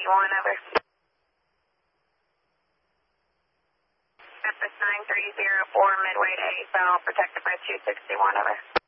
over. Memphis 9304, midway to ASL, protected by 261, over.